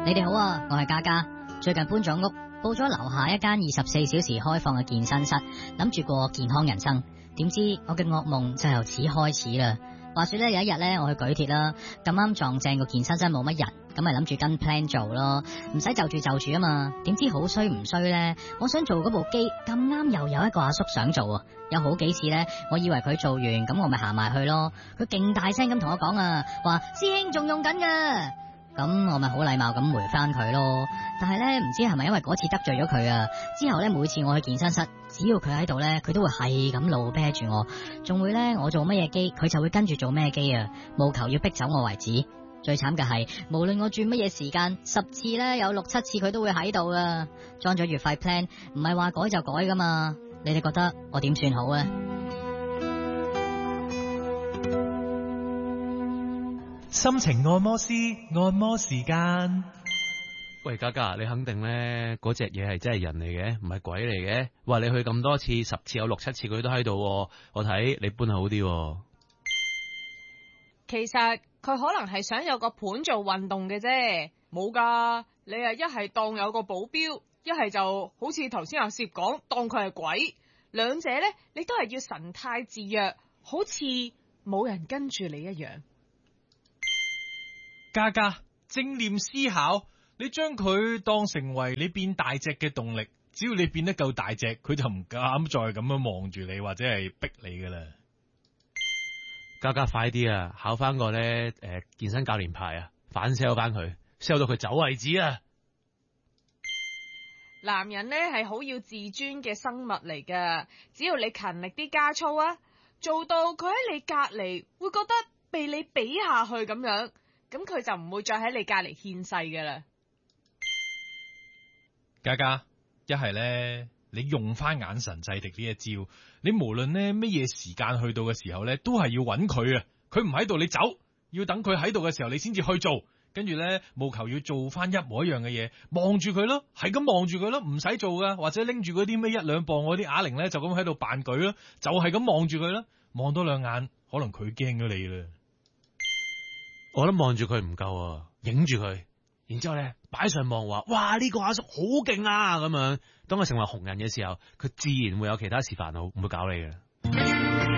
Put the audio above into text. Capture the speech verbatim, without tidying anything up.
你哋好啊，我係嘉嘉，最近搬咗屋，報咗樓下一間二十四小時開放嘅健身室，諗住過健康人生，點知我嘅噩夢就由此開始啦。話說咧，有一日咧，我去舉鐵啦，咁啱撞正個健身室冇乜人，咁咪諗住跟 plan 做咯，唔使就住就住啊嘛。點知好衰唔衰咧？我想做嗰部機，咁啱又有一個阿叔想做啊，有好幾次咧，我以為佢做完，咁我咪行埋去咯。佢勁大聲咁同我講啊，話師兄仲用緊噶。咁我咪好禮貌咁回翻佢咯，但係咧唔知係咪因為嗰次得罪咗佢啊？之後咧每次我去健身室，只要佢喺度咧，佢都會係咁怒啤住我，仲會咧我做乜嘢機，佢就會跟住做咩機啊，務求要逼走我為止。最慘嘅係，無論我轉乜嘢時間，十次咧有六七次佢都會喺度啊。裝咗月費 plan， 唔係話改就改噶嘛。你哋覺得我點算好啊？ 心情按摩師按摩時間。 喂，嘉嘉，你肯定咧嗰隻嘢係真係人嚟嘅，唔係鬼嚟嘅。話你去咁多次，十次有六七次佢都喺度，我睇你搬好啲。 其實佢可能係想有個伴做運動嘅啫，冇噶。你啊一係當有個保鏢，一係就好似頭先阿攝講，當佢係鬼。兩者咧，你都係要神態自若，好似冇人跟住你一樣。 嘉嘉，正念思考，你將佢當成為你變大隻嘅動力，只要你變得夠大隻，佢就唔敢再咁樣望住你或者係逼你噶啦。 嘉嘉快啲啊，考翻個咧誒、呃、健身教練牌啊，反 sell 翻佢 ，sell 到佢走為止啊！ 男人咧係好要自尊嘅生物嚟噶，只要你勤力啲加操啊，做到佢喺你隔籬會覺得被你比下去咁樣。咁佢就唔會再喺你隔籬獻世噶啦。 嘉嘉，一係咧，你用翻眼神制敵呢一招，你無論咧乜嘢時間去到嘅時候咧，都係要揾佢啊！佢唔喺度，你走，要等佢喺度嘅時候，你先至去做。跟住咧，務求要做翻一模一樣嘅嘢，望住佢咯，係咁望住佢咯，唔使做噶，或者拎住嗰啲咩一兩磅嗰啲啞鈴咧，就咁喺度扮舉咯，就係咁望住佢啦，望多兩眼，可能佢驚咗你啦。 我諗望住佢唔夠啊，影住佢，然之後咧擺上網話，哇呢個阿叔好勁啊咁樣。當佢成為紅人嘅時候，佢自然會有其他事煩惱，唔會搞你嘅。